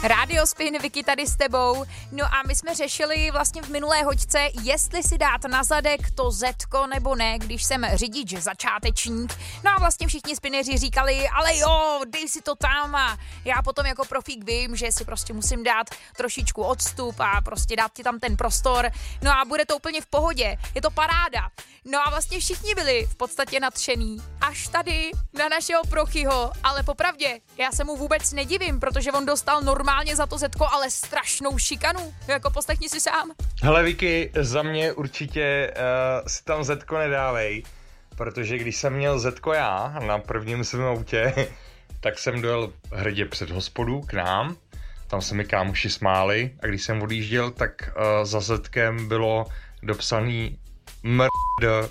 Radio Spin, Vicky tady s tebou. No a my jsme řešili vlastně v minulé hoďce, jestli si dát na zadek to zetko nebo ne, když jsem řidič začátečník. No a vlastně všichni spineři říkali, ale jo, dej si to tam a já potom jako profík vím, že si prostě musím dát trošičku odstup a prostě dát ti tam ten prostor. No a bude to úplně v pohodě, je to paráda. No a vlastně všichni byli v podstatě nadšený. Až tady na našeho Prochyho, ale popravdě, já se mu vůbec nedivím, protože on dostal normálně za to zetko, ale strašnou šikanu. Jako poslechni si sám. Hele Vicky, za mě určitě si tam zetko nedávej, protože když jsem měl zetko já na prvním svém autě, tak jsem dojel hrdě před hospodu k nám, tam se mi kámoši smáli a když jsem odjížděl, tak za zetkem bylo dopsaný mrd.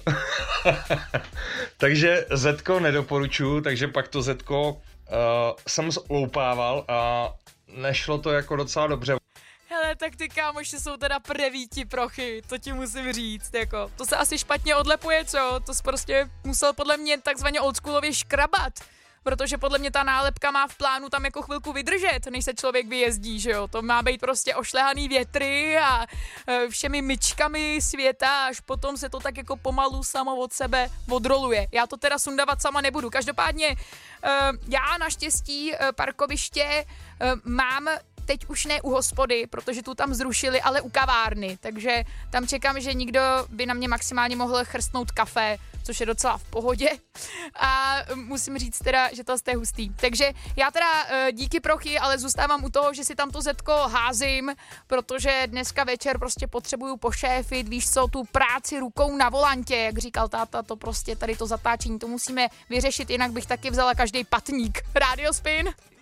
Takže zetko nedoporučuju, takže pak to zetko jsem zloupával a nešlo to jako docela dobře. Hele, tak ty kámoši jsou teda prevíti Prochy, to ti musím říct, jako. To se asi špatně odlepuje, co? To jsi prostě musel podle mě takzvaně oldschoolově škrabat. Protože podle mě ta nálepka má v plánu tam jako chvilku vydržet, než se člověk vyjezdí, že jo. To má být prostě ošlehaný větry a všemi myčkami světa, až potom se to tak jako pomalu samo od sebe odroluje. Já to teda sundavat sama nebudu. Každopádně já naštěstí parkoviště mám teď už ne u hospody, protože tu tam zrušili, ale u kavárny, takže tam čekám, že nikdo by na mě maximálně mohl chrstnout kafe, což je docela v pohodě a musím říct teda, že to je hustý. Takže já teda díky Prochy, ale zůstávám u toho, že si tam to zetko házím, protože dneska večer prostě potřebuju pošéfit, víš co, tu práci rukou na volantě, jak říkal táta, to prostě tady to zatáčení, to musíme vyřešit, jinak bych taky vzala každý patník. Radio Spin.